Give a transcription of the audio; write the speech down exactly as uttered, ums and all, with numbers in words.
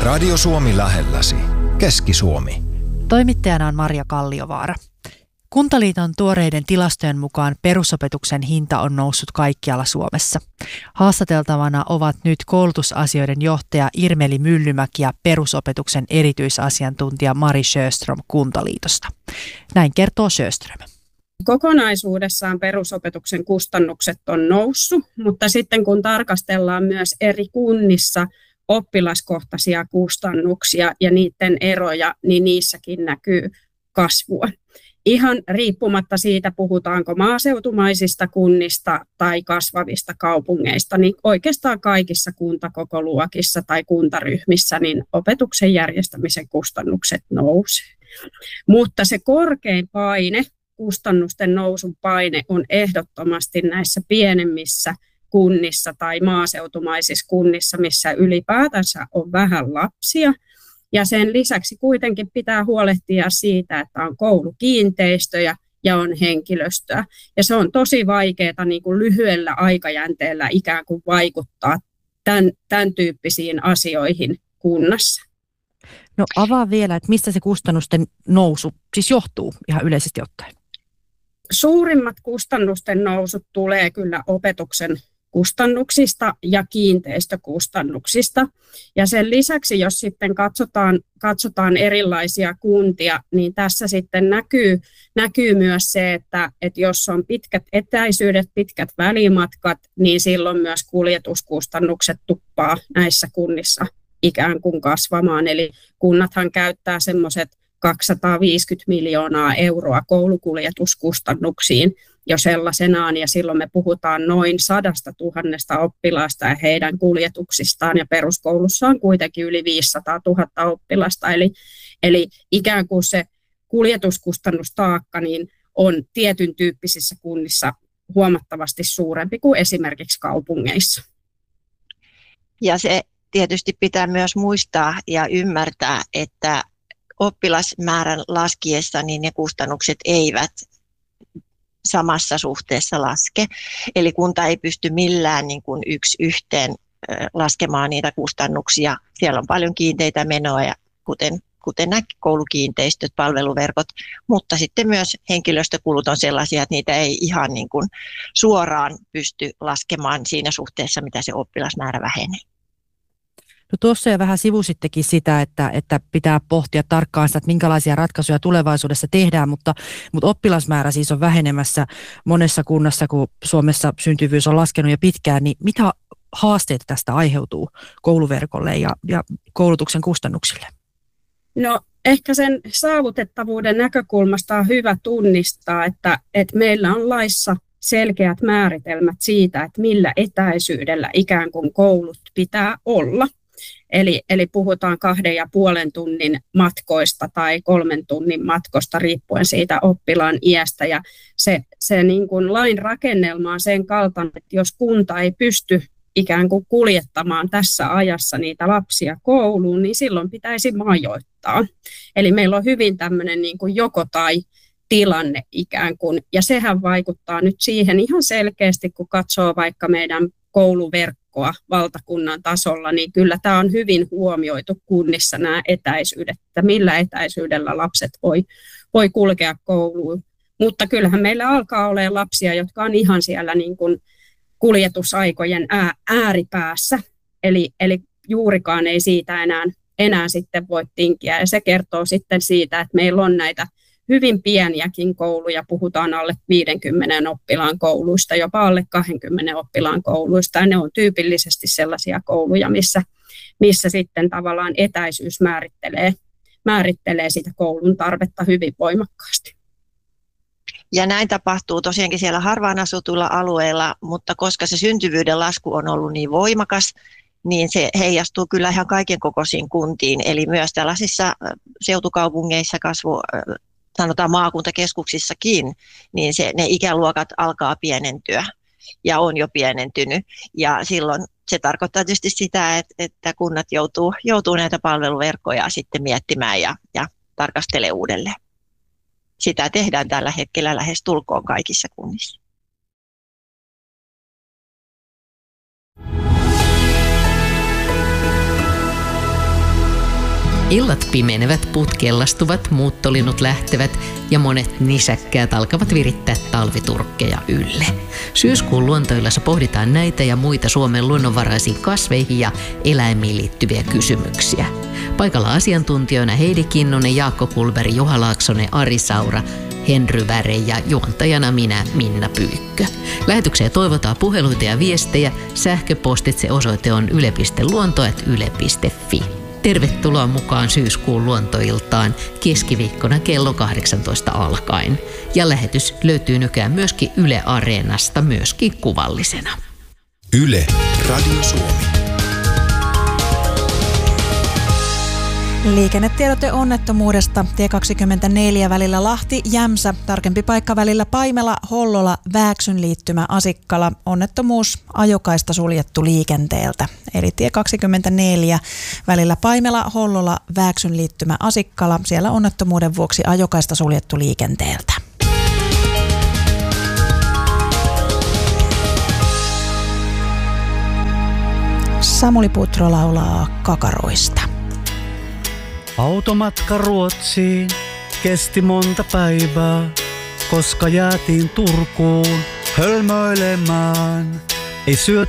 Radio Suomi lähelläsi. Keski-Suomi. Toimittajana on Marja Kalliovaara. Kuntaliiton tuoreiden tilastojen mukaan perusopetuksen hinta on noussut kaikkialla Suomessa. Haastateltavana ovat nyt koulutusasioiden johtaja Irmeli Myllymäki ja perusopetuksen erityisasiantuntija Mari Sjöström Kuntaliitosta. Näin kertoo Sjöström. Kokonaisuudessaan perusopetuksen kustannukset on noussut, mutta sitten kun tarkastellaan myös eri kunnissa oppilaskohtaisia kustannuksia ja niiden eroja, niin niissäkin näkyy kasvua. Ihan riippumatta siitä, puhutaanko maaseutumaisista kunnista tai kasvavista kaupungeista, niin oikeastaan kaikissa kuntakokoluokissa tai kuntaryhmissä niin opetuksen järjestämisen kustannukset nousee. Mutta se korkein paine, kustannusten nousun paine on ehdottomasti näissä pienemmissä kunnissa tai maaseutumaisissa kunnissa, missä ylipäätänsä on vähän lapsia. Ja sen lisäksi kuitenkin pitää huolehtia siitä, että on koulukiinteistöjä ja on henkilöstöä. Ja se on tosi vaikeaa niin kuin lyhyellä aikajänteellä ikään kuin vaikuttaa tämän, tämän tyyppisiin asioihin kunnassa. No avaa vielä, että mistä se kustannusten nousu siis johtuu ihan yleisesti ottaen? Suurimmat kustannusten nousut tulee kyllä opetuksen kustannuksista ja kiinteistökustannuksista. Ja sen lisäksi, jos sitten katsotaan, katsotaan erilaisia kuntia, niin tässä sitten näkyy, näkyy myös se, että, että jos on pitkät etäisyydet, pitkät välimatkat, niin silloin myös kuljetuskustannukset tuppaa näissä kunnissa ikään kuin kasvamaan. Eli kunnathan käyttää semmoiset kaksisataaviisikymmentä miljoonaa euroa koulukuljetuskustannuksiin jo sellaisenaan, ja silloin me puhutaan noin sadasta tuhannesta oppilaasta ja heidän kuljetuksistaan, ja peruskoulussa on kuitenkin yli viisisataatuhatta oppilasta, eli, eli ikään kuin se kuljetuskustannustaakka niin on tietyn tyyppisissä kunnissa huomattavasti suurempi kuin esimerkiksi kaupungeissa. Ja se tietysti pitää myös muistaa ja ymmärtää, että oppilasmäärän laskiessa niin ne kustannukset eivät samassa suhteessa laske. Eli kunta ei pysty millään niin kuin yksi yhteen laskemaan niitä kustannuksia. Siellä on paljon kiinteitä menoja, kuten, kuten nämä koulukiinteistöt, palveluverkot, mutta sitten myös henkilöstökulut on sellaisia, että niitä ei ihan niin kuin suoraan pysty laskemaan siinä suhteessa, mitä se oppilasmäärä vähenee. No tuossa jo vähän sivusittekin sitä, että, että pitää pohtia tarkkaan sitä, että minkälaisia ratkaisuja tulevaisuudessa tehdään, mutta, mutta oppilasmäärä siis on vähenemässä monessa kunnassa, kun Suomessa syntyvyys on laskenut jo pitkään, niin mitä haasteita tästä aiheutuu kouluverkolle ja, ja koulutuksen kustannuksille? No ehkä sen saavutettavuuden näkökulmasta on hyvä tunnistaa, että, että meillä on laissa selkeät määritelmät siitä, että millä etäisyydellä ikään kuin koulut pitää olla. Eli, eli puhutaan kahden ja puolen tunnin matkoista tai kolmen tunnin matkosta riippuen siitä oppilaan iästä. Ja se, se niin kuin lain rakennelma on sen kaltainen, että jos kunta ei pysty ikään kuin kuljettamaan tässä ajassa niitä lapsia kouluun, niin silloin pitäisi majoittaa. Eli meillä on hyvin tämmöinen niin kuin joko tai tilanne ikään kuin. Ja sehän vaikuttaa nyt siihen ihan selkeästi, kun katsoo vaikka meidän kouluverkkoa valtakunnan tasolla, niin kyllä tämä on hyvin huomioitu kunnissa nämä etäisyydet, että millä etäisyydellä lapset voi, voi kulkea kouluun. Mutta kyllähän meillä alkaa olemaan lapsia, jotka on ihan siellä niin kuin kuljetusaikojen ää, ääripäässä, eli, eli juurikaan ei siitä enää, enää sitten voi tinkiä. Ja se kertoo sitten siitä, että meillä on näitä hyvin pieniäkin kouluja, puhutaan alle viidenkymmenen oppilaan kouluista, jopa alle kaksikymmentä oppilaan kouluista, ja ne on tyypillisesti sellaisia kouluja, missä, missä sitten tavallaan etäisyys määrittelee, määrittelee sitä koulun tarvetta hyvin voimakkaasti. Ja näin tapahtuu tosiaankin siellä harvaan asutuilla alueilla, mutta koska se syntyvyyden lasku on ollut niin voimakas, niin se heijastuu kyllä ihan kaiken kokoisiin kuntiin, eli myös tällaisissa seutukaupungeissa kasvu sanotaan maakuntakeskuksissakin, niin se, ne ikäluokat alkaa pienentyä ja on jo pienentynyt. Ja silloin se tarkoittaa tietysti sitä, että, että kunnat joutuu, joutuu näitä palveluverkkoja sitten miettimään ja, ja tarkastelee uudelleen. Sitä tehdään tällä hetkellä lähes tulkoon kaikissa kunnissa. Illat pimenevät, puut kellastuvat, muuttolinnut lähtevät ja monet nisäkkäät alkavat virittää talviturkkeja ylle. Syyskuun luontoillassa pohditaan näitä ja muita Suomen luonnonvaraisiin kasveihin ja eläimiin liittyviä kysymyksiä. Paikalla asiantuntijoina Heidi Kinnunen, Jaakko Kulberg, Juha Laaksonen, Ari Saura, Henry Väre ja juontajana minä, Minna Pyykkö. Lähetykseen toivotaan puheluita ja viestejä. Sähköpostitse osoite on yle piste luonto ät yle piste fi. Tervetuloa mukaan syyskuun luontoiltaan keskiviikkona kello kahdeksantoista alkaen. Ja lähetys löytyy nykyään myöskin Yle Areenasta, myöskin kuvallisena. Yle, Radio Suomi. Liikennetiedote onnettomuudesta tie kaksikymmentäneljä välillä Lahti-Jämsä, tarkempi paikka välillä Paimela-Hollola, Vääksyn liittymä Asikkala. Onnettomuus ajokaista suljettu liikenteeltä. Eli tie kaksikymmentäneljä välillä Paimela-Hollola, Vääksyn liittymä Asikkala. Siellä onnettomuuden vuoksi ajokaista suljettu liikenteeltä. Samuli Putro laulaa Kakaroista. Automatka Ruotsiin kesti monta päivää, koska jäätiin Turkuun hölmöilemään. Ei syöty